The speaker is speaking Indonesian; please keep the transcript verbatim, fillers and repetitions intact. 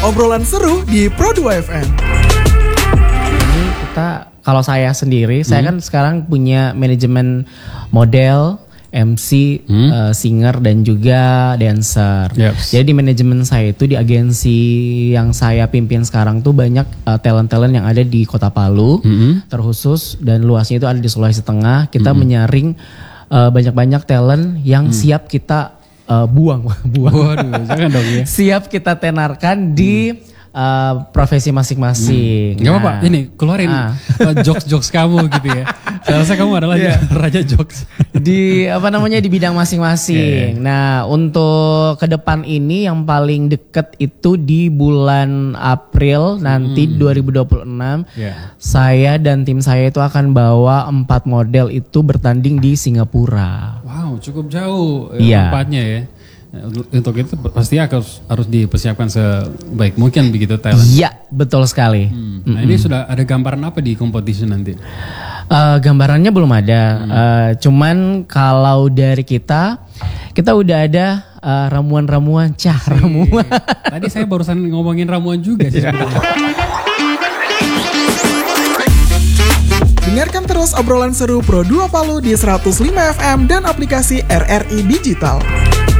obrolan seru di Pro dua F M. Ini kita, kalau saya sendiri, hmm. saya kan sekarang punya manajemen model, M C, hmm. uh, singer dan juga dancer. Yes. Jadi di manajemen saya itu di agensi yang saya pimpin sekarang tuh banyak uh, talent-talent yang ada di Kota Palu, hmm. terkhusus dan luasnya itu ada di Sulawesi Tengah. Kita hmm. menyaring uh, banyak-banyak talent yang hmm. siap kita uh, buang, buang. Waduh, jangan dong ya. Siap kita tenarkan di hmm. Uh, profesi masing-masing. Hmm. Gak apa-apa, nah. Ini keluarin ah. uh, jokes-jokes kamu gitu ya. Saya rasa kamu adalah yeah. raja jokes di apa namanya di bidang masing-masing. Yeah. Nah, untuk ke depan ini yang paling deket itu di bulan April nanti hmm. dua ribu dua puluh enam. Yeah. Saya dan tim saya itu akan bawa empat model itu bertanding di Singapura. Wow, cukup jauh yeah. empatnya ya. Untuk itu pasti harus harus dipersiapkan sebaik mungkin begitu talent. Iya, betul sekali. Hmm. Nah, mm-hmm. ini sudah ada gambaran apa di competition nanti? Uh, gambarannya belum ada. Hmm. Uh, cuman kalau dari kita, kita udah ada uh, ramuan-ramuan, cah si. ramuan. Tadi saya barusan ngomongin ramuan juga sih. Dengarkan terus obrolan seru Pro dua Palu di seratus lima F M dan aplikasi R R I Digital.